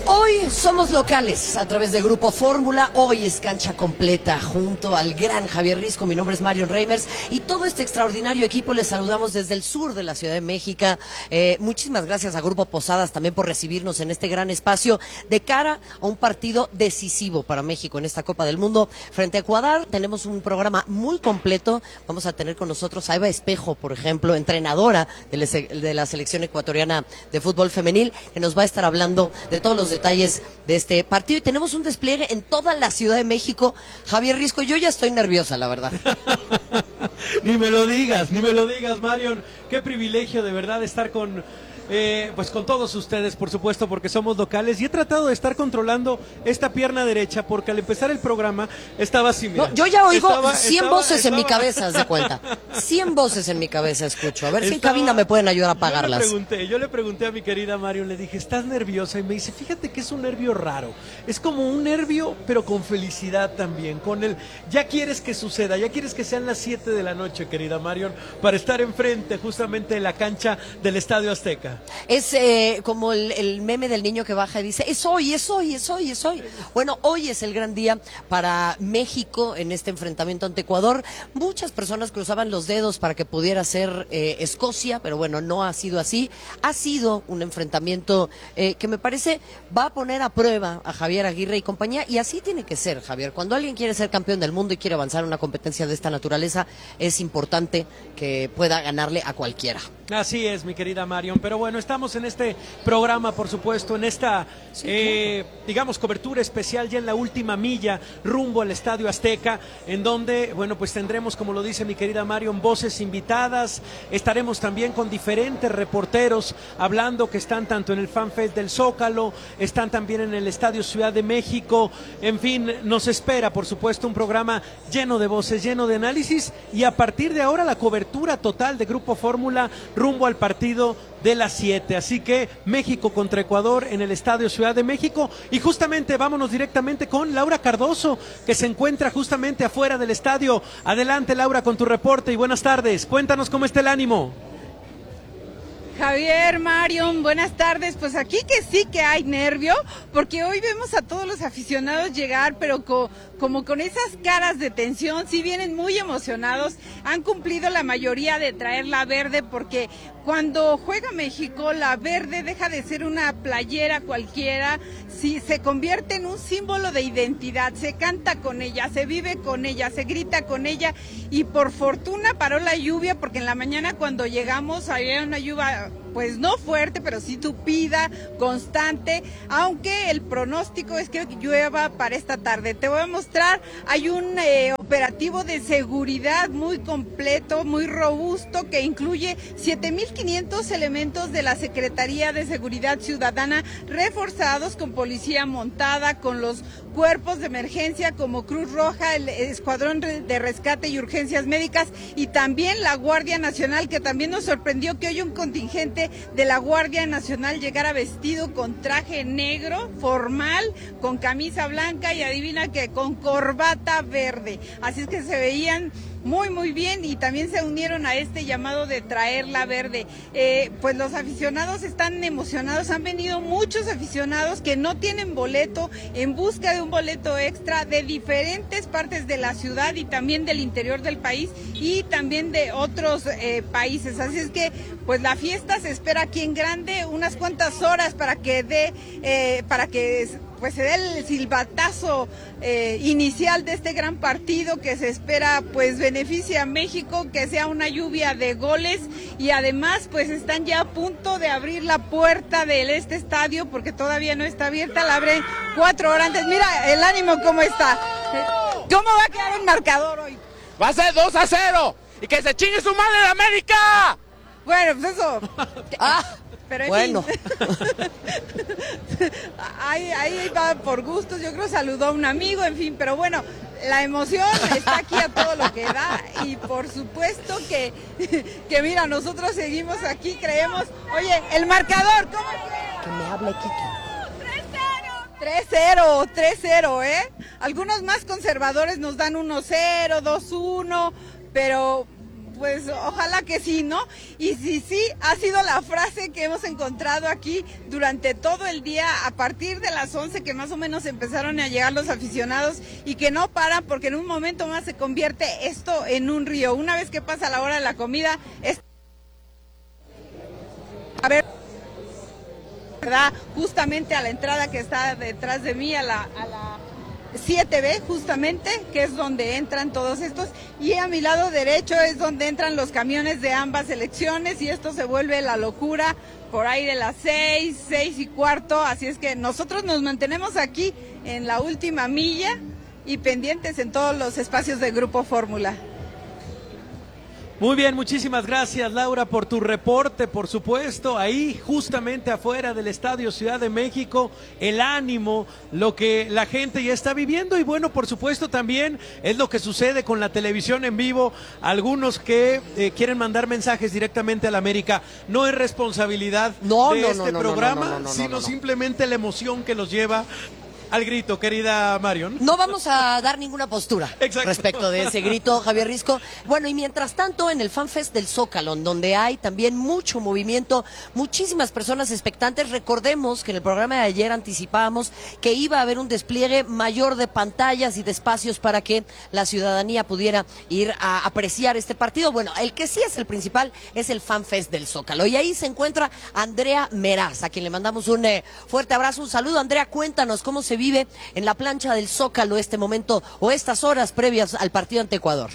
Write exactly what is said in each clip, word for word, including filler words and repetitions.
Hoy somos locales a través de Grupo Fórmula. Hoy es cancha completa junto al gran Javier Risco. Mi nombre es Marion Reimers y todo este extraordinario equipo les saludamos desde el sur de la Ciudad de México. Eh, muchísimas gracias a Grupo Posadas también por recibirnos en este gran espacio de cara a un partido decisivo para México en esta Copa del Mundo. Frente a Ecuador tenemos un programa muy completo. Vamos a tener con nosotros a Eva Espejo, por ejemplo, entrenadora de la selección ecuatoriana de fútbol femenil, que nos va a estar hablando de todos los detalles de este partido, y tenemos un despliegue en toda la Ciudad de México. Javier Risco, yo ya estoy nerviosa, la verdad. Ni me lo digas, ni me lo digas, Marion. Qué privilegio de verdad estar con... Eh, pues con todos ustedes, por supuesto, porque somos locales, y he tratado de estar controlando esta pierna derecha porque al empezar el programa estaba así, mira, no, yo ya oigo estaba, cien estaba, voces estaba... en mi cabeza, haz de cuenta. cien voces en mi cabeza escucho. A ver estaba... si en cabina me pueden ayudar a apagarlas. Yo le pregunté, yo le pregunté a mi querida Marion, le dije, ¿estás nerviosa? Y me dice, fíjate que es un nervio raro. Es como un nervio, pero con felicidad también. Con el, ya quieres que suceda, ya quieres que sean las siete de la noche, querida Marion, para estar enfrente justamente de la cancha del Estadio Azteca. Es eh, como el, el meme del niño que baja y dice, es hoy, es hoy, es hoy, es hoy. Bueno, hoy es el gran día para México en este enfrentamiento ante Ecuador. Muchas personas cruzaban los dedos para que pudiera ser eh, Escocia, pero bueno, no ha sido así. Ha sido un enfrentamiento eh, que me parece va a poner a prueba a Javier Aguirre y compañía, y así tiene que ser, Javier. Cuando alguien quiere ser campeón del mundo y quiere avanzar en una competencia de esta naturaleza, es importante que pueda ganarle a cualquiera. Así es, mi querida Marion, pero bueno, estamos en este programa, por supuesto, en esta, sí, eh, claro. digamos, cobertura especial ya en la última milla rumbo al Estadio Azteca, en donde, bueno, pues tendremos, como lo dice mi querida Marion, voces invitadas, estaremos también con diferentes reporteros hablando que están tanto en el FanFest del Zócalo, están también en el Estadio Ciudad de México, en fin, nos espera, por supuesto, un programa lleno de voces, lleno de análisis, y a partir de ahora la cobertura total de Grupo Fórmula rumbo al partido de las siete, así que México contra Ecuador en el Estadio Ciudad de México, y justamente vámonos directamente con Laura Cardoso, que se encuentra justamente afuera del estadio. Adelante, Laura, con tu reporte y buenas tardes, cuéntanos cómo está el ánimo. Javier, Marion, buenas tardes. Pues aquí que sí que hay nervio, porque hoy vemos a todos los aficionados llegar, pero co, como con esas caras de tensión, sí vienen muy emocionados. Han cumplido la mayoría de traer la verde, porque cuando juega México, la verde deja de ser una playera cualquiera, sí, se convierte en un símbolo de identidad, se canta con ella, se vive con ella, se grita con ella, y por fortuna paró la lluvia, porque en la mañana cuando llegamos había una lluvia pues no fuerte, pero sí tupida, constante, aunque el pronóstico es que llueva para esta tarde. Te voy a mostrar, hay un eh, operativo de seguridad muy completo, muy robusto, que incluye siete mil quinientos elementos de la Secretaría de Seguridad Ciudadana, reforzados con policía montada, con los cuerpos de emergencia como Cruz Roja, el Escuadrón de Rescate y Urgencias Médicas, y también la Guardia Nacional, que también nos sorprendió que hoy un contingente de la Guardia Nacional llegara vestido con traje negro, formal, con camisa blanca y adivina que con corbata verde. Así es que se veían muy muy bien, y también se unieron a este llamado de traer la verde. Eh, pues los aficionados están emocionados, han venido muchos aficionados que no tienen boleto, en busca de un boleto extra, de diferentes partes de la ciudad y también del interior del país y también de otros eh, países. Así es que pues la fiesta se espera aquí en grande, unas cuantas horas para que dé, eh, para que pues se dé el silbatazo eh, inicial de este gran partido que se espera pues beneficie a México, que sea una lluvia de goles, y además pues están ya a punto de abrir la puerta de este estadio, porque todavía no está abierta, la abren cuatro horas antes. Mira el ánimo cómo está. ¿Cómo va a quedar el marcador hoy? Va a ser dos a cero y que se chingue su madre de América. Bueno, pues eso. Ah. Pero bueno, ahí, ahí va por gustos, yo creo saludó a un amigo, en fin, pero bueno, la emoción está aquí a todo lo que da, y por supuesto que, que mira, nosotros seguimos aquí, creemos, oye, el marcador, ¿cómo es? Que me hable Kiki. tres cero, tres cero, ¿eh? Algunos más conservadores nos dan uno cero, dos uno, pero pues ojalá que sí, ¿no? Y si sí, ha sido la frase que hemos encontrado aquí durante todo el día, a partir de las once que más o menos empezaron a llegar los aficionados y que no paran porque en un momento más se convierte esto en un río. Una vez que pasa la hora de la comida, es... A ver... ¿verdad? Justamente a la entrada que está detrás de mí, a la, a la siete B, justamente, que es donde entran todos estos, y a mi lado derecho es donde entran los camiones de ambas selecciones, y esto se vuelve la locura por ahí de las seis, seis y cuarto, así es que nosotros nos mantenemos aquí en la última milla y pendientes en todos los espacios del Grupo Fórmula. Muy bien, muchísimas gracias, Laura, por tu reporte, por supuesto, ahí justamente afuera del Estadio Ciudad de México, el ánimo, lo que la gente ya está viviendo y bueno, por supuesto también es lo que sucede con la televisión en vivo, algunos que eh, quieren mandar mensajes directamente a la América, no es responsabilidad no, de no, este no, no, programa, no, no, no, no, sino no, no. simplemente la emoción que los lleva al grito, querida Marion. No vamos a dar ninguna postura Exacto. respecto de ese grito, Javier Risco. Bueno, y mientras tanto, en el FanFest del Zócalo, donde hay también mucho movimiento, muchísimas personas expectantes, recordemos que en el programa de ayer anticipábamos que iba a haber un despliegue mayor de pantallas y de espacios para que la ciudadanía pudiera ir a apreciar este partido. Bueno, el que sí es el principal es el FanFest del Zócalo. Y ahí se encuentra Andrea Meraz, a quien le mandamos un eh, fuerte abrazo, un saludo. Andrea, cuéntanos cómo se vive en la plancha del Zócalo este momento o estas horas previas al partido ante Ecuador.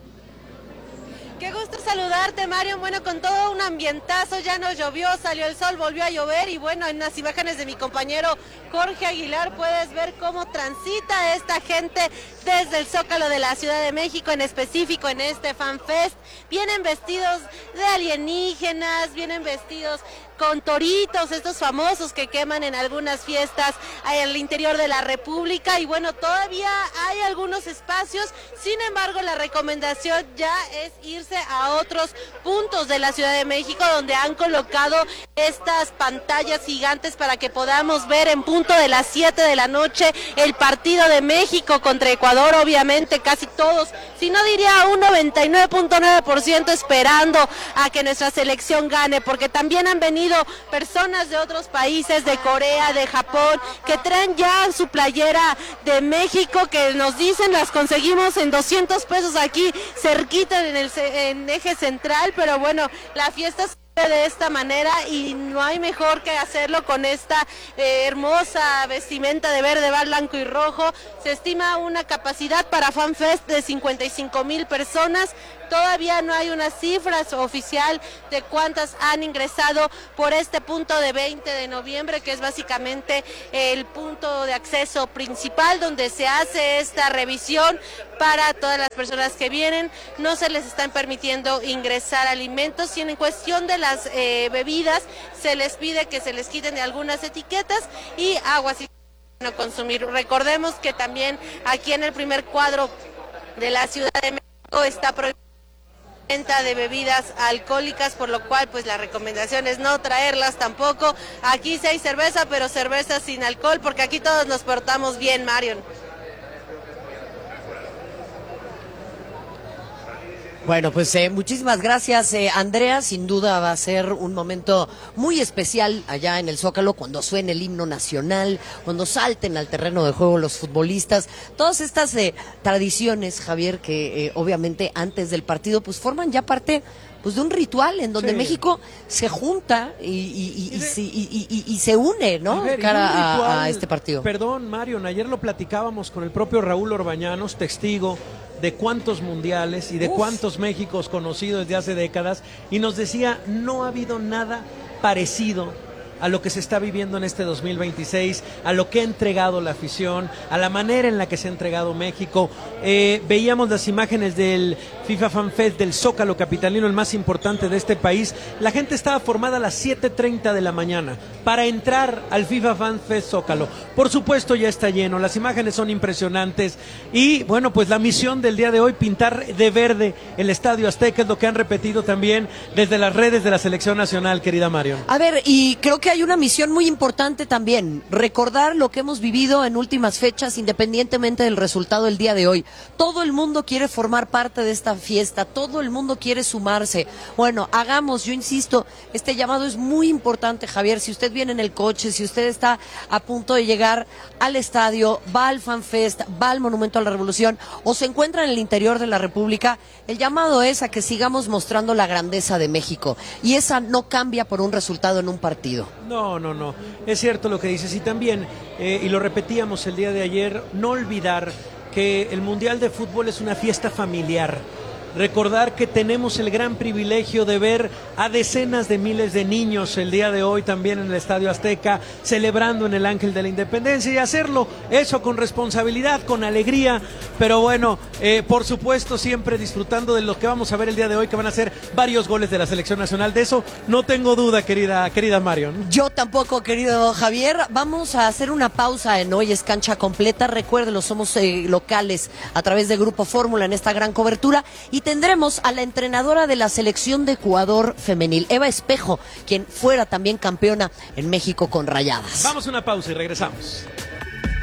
Qué gusto saludarte, Mario. Bueno, con todo un ambientazo, ya no llovió, salió el sol, volvió a llover y bueno, en las imágenes de mi compañero Jorge Aguilar puedes ver cómo transita esta gente desde el Zócalo de la Ciudad de México, en específico en este FanFest. Vienen vestidos de alienígenas, vienen vestidos con toritos, estos famosos que queman en algunas fiestas al interior de la República y bueno, todavía hay algunos espacios, sin embargo la recomendación ya es irse a otros puntos de la Ciudad de México donde han colocado estas pantallas gigantes para que podamos ver en punto de las siete de la noche el partido de México contra Ecuador, obviamente casi todos, si no diría un noventa y nueve punto nueve por ciento esperando a que nuestra selección gane, porque también han venido personas de otros países, de Corea, de Japón, que traen ya su playera de México, que nos dicen las conseguimos en doscientos pesos aquí cerquita en el en eje central, pero bueno, la fiesta se de esta manera y no hay mejor que hacerlo con esta eh, hermosa vestimenta de verde, blanco y rojo. Se estima una capacidad para FanFest de cincuenta y cinco mil personas. Todavía no hay una cifra oficial de cuántas han ingresado por este punto de veinte de noviembre, que es básicamente el punto de acceso principal donde se hace esta revisión para todas las personas que vienen. No se les están permitiendo ingresar alimentos y en cuestión de las eh, bebidas se les pide que se les quiten de algunas etiquetas y aguas y no consumir. Recordemos que también aquí en el primer cuadro de la Ciudad de México está prohibido venta de bebidas alcohólicas, por lo cual pues la recomendación es no traerlas tampoco. Aquí sí hay cerveza, pero cerveza sin alcohol, porque aquí todos nos portamos bien, Marion. Bueno, pues eh, muchísimas gracias, eh, Andrea. Sin duda va a ser un momento muy especial allá en el Zócalo cuando suene el himno nacional, cuando salten al terreno de juego los futbolistas. Todas estas eh, tradiciones, Javier, que eh, obviamente antes del partido pues forman ya parte pues de un ritual en donde sí. México se junta y, y, y, y, Y de, y, y, y, y se une, ¿no? A ver, cara ritual, a, a este partido. Perdón, Marion, ayer lo platicábamos con el propio Raúl Orbañanos, testigo de cuántos mundiales y de Uf. cuántos Méxicos conocidos desde hace décadas, y nos decía, no ha habido nada parecido a lo que se está viviendo en este dos mil veintiséis, a lo que ha entregado la afición, a la manera en la que se ha entregado México. Eh, veíamos las imágenes del FIFA Fan Fest del Zócalo capitalino, el más importante de este país. La gente estaba formada a las siete treinta de la mañana para entrar al FIFA Fan Fest Zócalo. Por supuesto ya está lleno, las imágenes son impresionantes y bueno, pues la misión del día de hoy, pintar de verde el Estadio Azteca, es lo que han repetido también desde las redes de la Selección Nacional, querida Marion. A ver, y creo que hay una misión muy importante también, recordar lo que hemos vivido en últimas fechas, independientemente del resultado del día de hoy. Todo el mundo quiere formar parte de esta fiesta, todo el mundo quiere sumarse. Bueno, hagamos, yo insisto, este llamado es muy importante, Javier. Si usted viene en el coche, si usted está a punto de llegar al estadio, va al FanFest, va al Monumento a la Revolución o se encuentra en el interior de la República, el llamado es a que sigamos mostrando la grandeza de México. Y esa no cambia por un resultado en un partido. No, no, no. Es cierto lo que dices. Y también, eh, y lo repetíamos el día de ayer, no olvidar que el Mundial de Fútbol es una fiesta familiar. Recordar que tenemos el gran privilegio de ver a decenas de miles de niños el día de hoy también en el Estadio Azteca, celebrando en el Ángel de la Independencia, y hacerlo eso con responsabilidad, con alegría, pero bueno, eh, por supuesto siempre disfrutando de lo que vamos a ver el día de hoy, que van a ser varios goles de la Selección Nacional. De eso no tengo duda, querida, querida Marion. Yo tampoco, querido Javier. Vamos a hacer una pausa en Hoy es Cancha Completa. Recuérdelo, somos eh, locales a través de Grupo Fórmula en esta gran cobertura, y tendremos a la entrenadora de la selección de Ecuador femenil, Eva Espejo, quien fuera también campeona en México con Rayadas. Vamos a una pausa y regresamos.